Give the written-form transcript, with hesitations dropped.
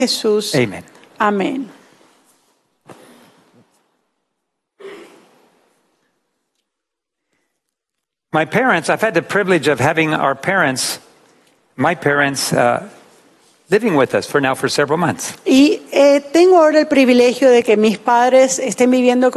Jesús. Amen. Amén. My parents, I've had the privilege of having my parents, living with us for several months. Y tengo ahora el privilegio de que mis padres estén viviendo